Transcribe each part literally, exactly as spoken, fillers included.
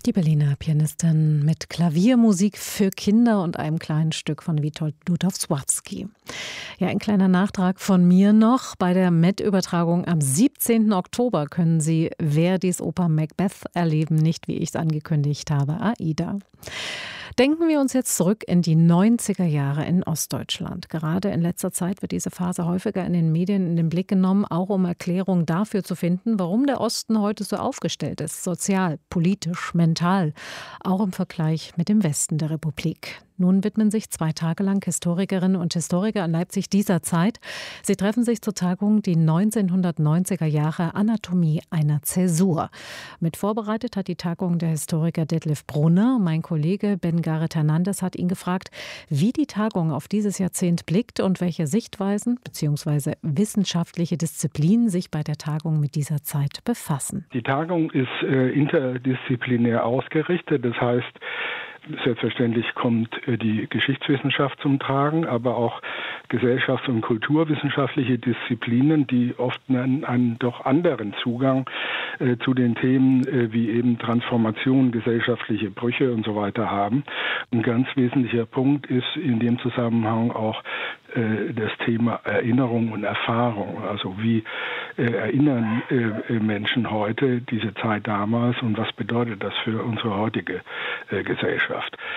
Die Berliner Pianistin mit Klaviermusik für Kinder und einem kleinen Stück von Witold Lutowsławski. Ja, ein kleiner Nachtrag von mir noch. Bei der M E T-Übertragung am siebzehnten Oktober können Sie Verdis Oper Macbeth erleben, nicht wie ich es angekündigt habe, Aida. Denken wir uns jetzt zurück in die neunziger Jahre in Ostdeutschland. Gerade in letzter Zeit wird diese Phase häufiger in den Medien in den Blick genommen, auch um Erklärungen dafür zu finden, warum der Osten heute so aufgestellt ist, sozial, politisch, mental, auch im Vergleich mit dem Westen der Republik. Nun widmen sich zwei Tage lang Historikerinnen und Historiker in Leipzig dieser Zeit. Sie treffen sich zur Tagung die neunzehnhundertneunziger Jahre Anatomie einer Zäsur. Mit vorbereitet hat die Tagung der Historiker Detlef Brunner. Mein Kollege Ben Gareth Hernandez hat ihn gefragt, wie die Tagung auf dieses Jahrzehnt blickt und welche Sichtweisen bzw. wissenschaftliche Disziplinen sich bei der Tagung mit dieser Zeit befassen. Die Tagung ist äh, interdisziplinär ausgerichtet, das heißt, selbstverständlich kommt die Geschichtswissenschaft zum Tragen, aber auch gesellschafts- und kulturwissenschaftliche Disziplinen, die oft einen, einen doch anderen Zugang äh, zu den Themen äh, wie eben Transformation, gesellschaftliche Brüche und so weiter haben. Ein ganz wesentlicher Punkt ist in dem Zusammenhang auch äh, das Thema Erinnerung und Erfahrung. Also wie äh, erinnern äh, Menschen heute diese Zeit damals und was bedeutet das für unsere heutige äh, Gesellschaft?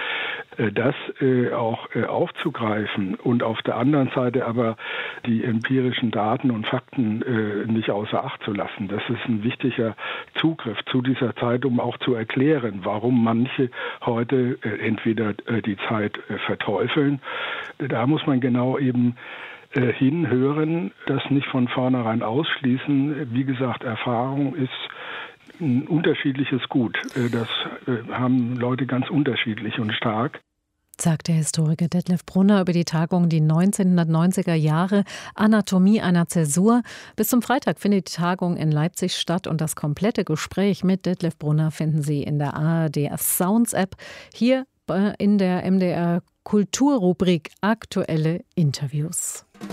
Das äh, auch äh, aufzugreifen und auf der anderen Seite aber die empirischen Daten und Fakten äh, nicht außer Acht zu lassen. Das ist ein wichtiger Zugriff zu dieser Zeit, um auch zu erklären, warum manche heute äh, entweder äh, die Zeit äh, verteufeln. Da muss man genau eben äh, hinhören, das nicht von vornherein ausschließen. Wie gesagt, Erfahrung ist ein unterschiedliches Gut. Das haben Leute ganz unterschiedlich und stark. Sagt der Historiker Detlef Brunner über die Tagung die neunzehnhundertneunziger Jahre Anatomie einer Zäsur. Bis zum Freitag findet die Tagung in Leipzig statt und das komplette Gespräch mit Detlef Brunner finden Sie in der A R D Sounds App, hier in der M D R Kulturrubrik Aktuelle Interviews.